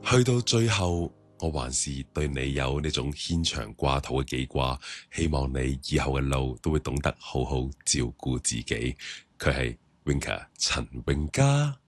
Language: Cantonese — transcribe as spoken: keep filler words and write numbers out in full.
去到最後，我還是對你有呢種牽腸掛肚嘅記掛，希望你以後嘅路都會懂得好好照顧自己。佢係 Winker 陳永嘉。